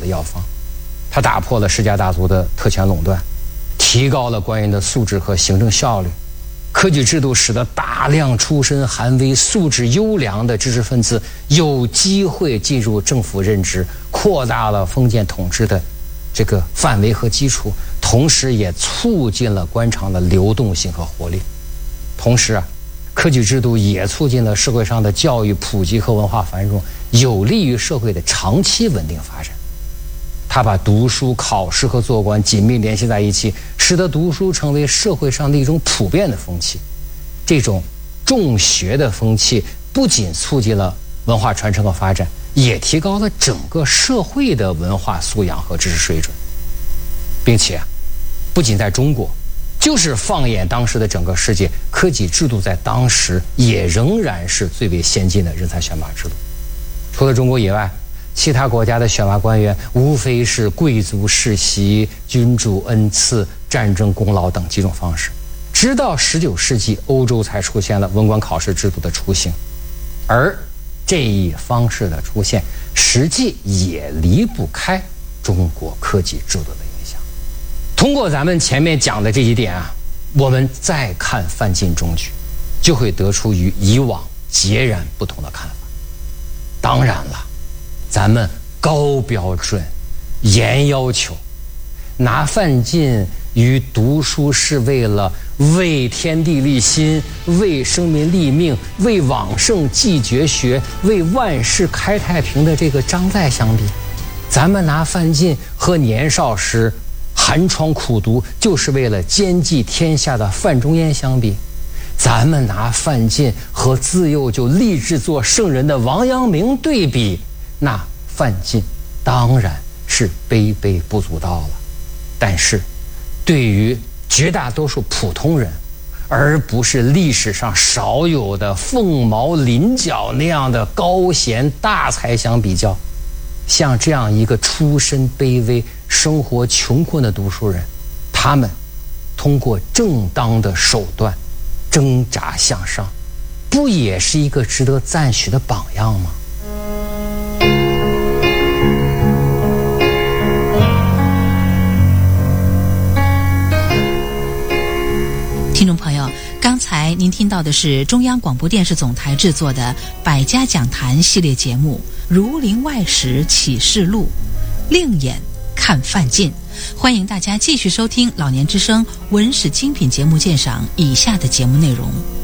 的药方，它打破了世家大族的特权垄断，提高了官员的素质和行政效率。科举制度使得大量出身寒微、素质优良的知识分子有机会进入政府任职，扩大了封建统治的这个范围和基础，同时也促进了官场的流动性和活力。同时科举制度也促进了社会上的教育普及和文化繁荣，有利于社会的长期稳定发展。它把读书、考试和做官紧密联系在一起，使得读书成为社会上的一种普遍的风气。这种重学的风气不仅促进了文化传承和发展，也提高了整个社会的文化素养和知识水准。并且不仅在中国，就是放眼当时的整个世界，科举制度在当时也仍然是最为先进的人才选拔制度。除了中国以外，其他国家的选拔官员无非是贵族世袭、君主恩赐、战争功劳等几种方式。直到19世纪，欧洲才出现了文官考试制度的雏形，而这一方式的出现，实际也离不开中国科举制度的影响。通过咱们前面讲的这几点我们再看范进中举，就会得出与以往截然不同的看法。当然了，咱们高标准、严要求，拿范进于读书是为了为天地立心、为生民立命、为往圣继绝学、为万世开太平的这个张载相比，咱们拿范进和年少时寒窗苦读就是为了兼济天下的范仲淹相比，咱们拿范进和自幼就立志做圣人的王阳明对比，那范进当然是卑微不足道了。但是对于绝大多数普通人，而不是历史上少有的凤毛麟角那样的高贤大才相比较，像这样一个出身卑微、生活穷困的读书人，他们通过正当的手段挣扎向上，不也是一个值得赞许的榜样吗？ 听众朋友，刚才您听到的是中央广播电视总台制作的百家讲坛系列节目《儒林外史启示录》，另眼看范进。欢迎大家继续收听老年之声文史精品节目鉴赏以下的节目内容。